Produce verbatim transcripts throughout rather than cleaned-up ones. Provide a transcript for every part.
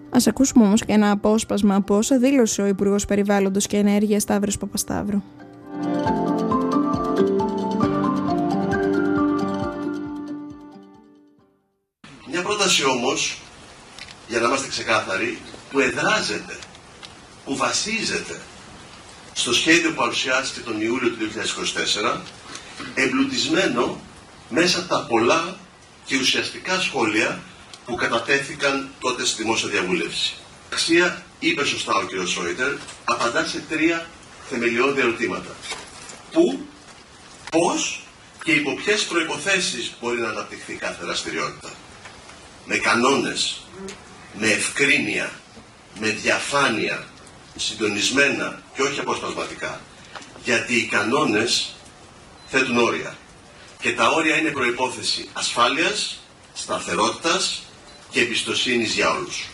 Ας ακούσουμε όμως και ένα απόσπασμα από όσα δήλωσε ο Υπουργός Περιβάλλοντος και Ενέργειας Σταύρος Παπασταύρου. Μια πρόταση όμως, για να είμαστε ξεκάθαροι, που εδράζεται, που βασίζεται στο σχέδιο που παρουσιάστηκε τον Ιούλιο του δύο χιλιάδες είκοσι τέσσερα, εμπλουτισμένο μέσα από τα πολλά και ουσιαστικά σχόλια που κατατέθηκαν τότε στη δημόσια διαβούλευση. Αξία, είπε σωστά ο κ. Σόιτερ, απαντά σε τρία θεμελιώδη ερωτήματα. Πού, πώς και υπό ποιες προϋποθέσεις μπορεί να αναπτυχθεί κάθε δραστηριότητα. Με κανόνες, με ευκρίνεια, με διαφάνεια, συντονισμένα και όχι αποσπασματικά. Γιατί οι κανόνες θέτουν όρια. Και τα όρια είναι προϋπόθεση ασφάλειας, σταθερότητας και εμπιστοσύνης για όλους.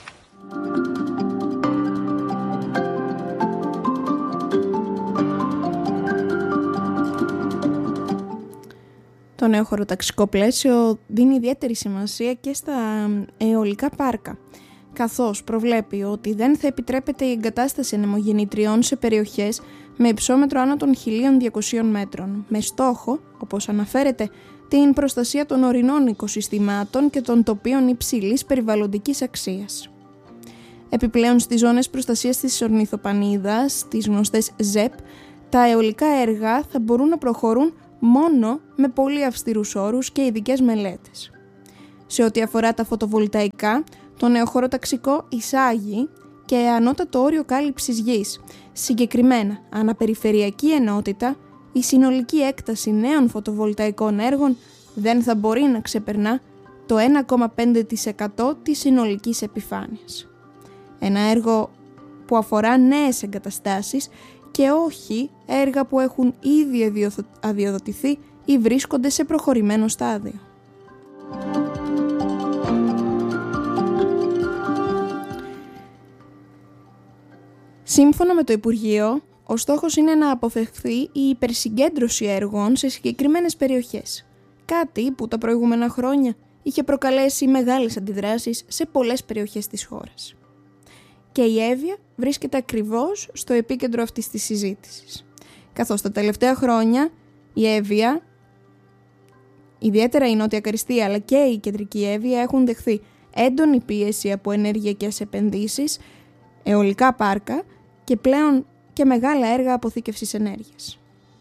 Το νέο χωροταξικό πλαίσιο δίνει ιδιαίτερη σημασία και στα αιωλικά πάρκα, καθώς προβλέπει ότι δεν θα επιτρέπεται η εγκατάσταση ανεμογεννητριών σε περιοχές με υψόμετρο άνω των χίλια διακοσίων μέτρων, με στόχο, όπως αναφέρεται, την προστασία των ορεινών οικοσυστημάτων και των τοπίων υψηλής περιβαλλοντικής αξίας. Επιπλέον, στις ζώνες προστασίας της ορνηθοπανίδας, τις γνωστές ζεπ, τα αιωλικά έργα θα μπορούν να προχωρούν μόνο με πολύ αυστηρούς όρους και ειδικές μελέτες. Σε ό,τι αφορά τα φωτοβολταϊκά, το νέο χωροταξικό εισάγει και ανώτατο όριο κάλυψης γης. Συγκεκριμένα, αναπεριφερειακή ενότητα, η συνολική έκταση νέων φωτοβολταϊκών έργων δεν θα μπορεί να ξεπερνά το ένα κόμμα πέντε τοις εκατό της συνολικής επιφάνειας. Ένα έργο που αφορά νέες εγκαταστάσεις και όχι έργα που έχουν ήδη αδειοδοτηθεί ή βρίσκονται σε προχωρημένο στάδιο. Σύμφωνα με το Υπουργείο, ο στόχος είναι να αποφευχθεί η υπερσυγκέντρωση έργων σε συγκεκριμένες περιοχές, κάτι που τα προηγούμενα χρόνια είχε προκαλέσει μεγάλες αντιδράσεις σε πολλές περιοχές της χώρας. Και η Εύβοια βρίσκεται ακριβώς στο επίκεντρο αυτής της συζήτησης, καθώς τα τελευταία χρόνια η Εύβοια, ιδιαίτερα η Νότια Καριστία αλλά και η Κεντρική Εύβοια, έχουν δεχθεί έντονη πίεση από ενεργειακές επενδύσεις, αιωλικά πάρκα και πλέον και μεγάλα έργα αποθήκευσης ενέργειας.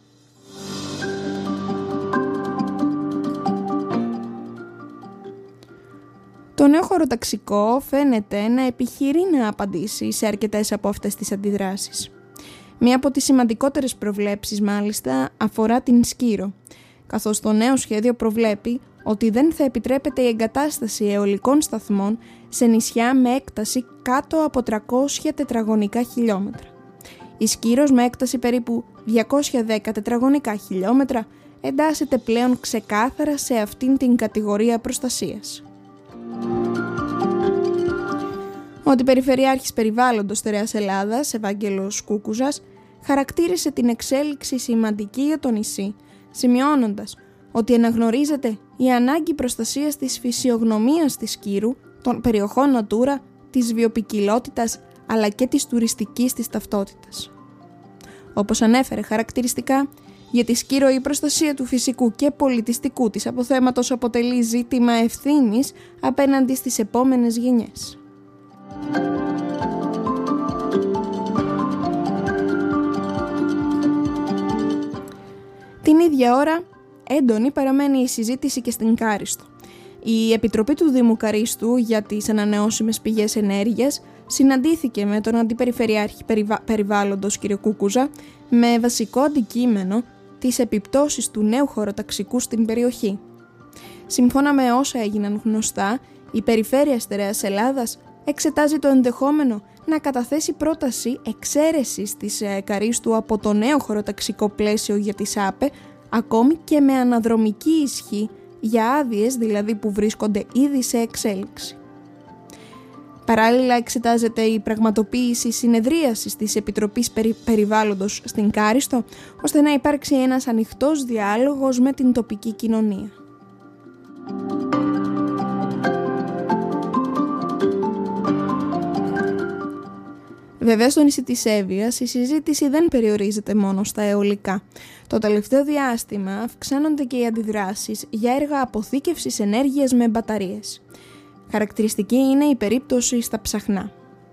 Το νέο χωροταξικό φαίνεται να επιχειρεί να απαντήσει σε αρκετές από αυτές τις αντιδράσεις. Μία από τις σημαντικότερες προβλέψεις μάλιστα αφορά την Σκύρο, καθώς το νέο σχέδιο προβλέπει ότι δεν θα επιτρέπεται η εγκατάσταση αιωλικών σταθμών σε νησιά με έκταση κάτω από τριακόσια τετραγωνικά χιλιόμετρα. Η Σκύρος, με έκταση περίπου διακόσια δέκα τετραγωνικά χιλιόμετρα, εντάσσεται πλέον ξεκάθαρα σε αυτήν την κατηγορία προστασίας. Ο Αντιπεριφερειάρχης Περιβάλλοντος Στερεάς Ελλάδας, Ευάγγελος Κούκουζας, χαρακτήρισε την εξέλιξη σημαντική για το νησί, σημειώνοντας ότι αναγνωρίζεται η ανάγκη προστασίας της φυσιογνωμίας της Σκύρου, των περιοχών Natura, της βιοποικιλότητας αλλά και της τουριστικής της ταυτότητας. Όπως ανέφερε χαρακτηριστικά, για τη Σκύρο η προστασία του φυσικού και πολιτιστικού της αποθέματος αποτελεί ζήτημα ευθύνης απέναντι στις επόμενες γενιές. Την ίδια ώρα, έντονη παραμένει η συζήτηση και στην Κάριστο. Η Επιτροπή του Δήμου Καρίστου για τις ανανεώσιμες πηγές ενέργειας συναντήθηκε με τον Αντιπεριφερειάρχη Περιβα... Περιβάλλοντος κ. Κούκουζα με βασικό αντικείμενο τις επιπτώσεις του νέου χωροταξικού στην περιοχή. Σύμφωνα με όσα έγιναν γνωστά, η Περιφέρεια Στερεάς Ελλάδας εξετάζει το ενδεχόμενο να καταθέσει πρόταση εξαίρεσης της Καρίστου από το νέο χωροταξικό πλαίσιο για τις ΑΠΕ, ακόμη και με αναδρομική ισχύ για άδειες δηλαδή που βρίσκονται ήδη σε εξέλιξη. Παράλληλα εξετάζεται η πραγματοποίηση συνεδρίασης της Επιτροπής Περι... Περιβάλλοντος στην Κάριστο, ώστε να υπάρξει ένας ανοιχτός διάλογος με την τοπική κοινωνία. Βέβαια, στο νησί της Εύβοιας η συζήτηση δεν περιορίζεται μόνο στα αιωλικά. Το τελευταίο διάστημα αυξάνονται και οι αντιδράσεις για έργα αποθήκευσης ενέργειας με μπαταρίες. Χαρακτηριστική είναι η περίπτωση στα Ψαχνά.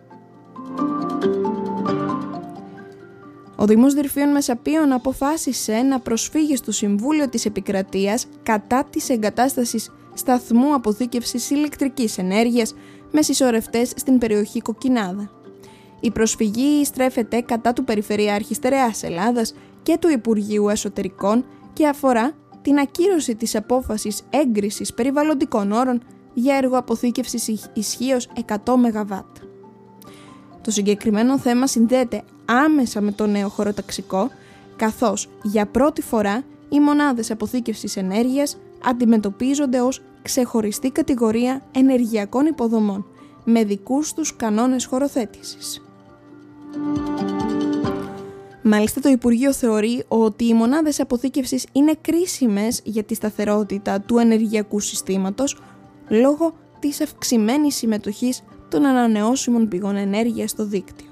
Ο Δήμος Δυρφίων Μεσαπίων αποφάσισε να προσφύγει στο Συμβούλιο της Επικρατείας κατά της εγκατάστασης σταθμού αποθήκευσης ηλεκτρικής ενέργειας με συσσωρευτές στην περιοχή Κοκκινάδα. Η προσφυγή στρέφεται κατά του Περιφερειάρχη Στερεάς Ελλάδας και του Υπουργείου Εσωτερικών και αφορά την ακύρωση της απόφασης έγκρισης περιβαλλοντικών όρων για έργο αποθήκευσης ισχύως εκατό μεγαβάτ. Το συγκεκριμένο θέμα συνδέεται άμεσα με το νέο χωροταξικό, καθώς για πρώτη φορά οι μονάδες αποθήκευσης ενέργειας αντιμετωπίζονται ως ξεχωριστή κατηγορία ενεργειακών υποδομών, με δικούς τους κανόνες χωροθέτησης. Μάλιστα, το Υπουργείο θεωρεί ότι οι μονάδες αποθήκευσης είναι κρίσιμες για τη σταθερότητα του ενεργειακού συστήματος λόγω της αυξημένης συμμετοχής των ανανεώσιμων πηγών ενέργειας στο δίκτυο.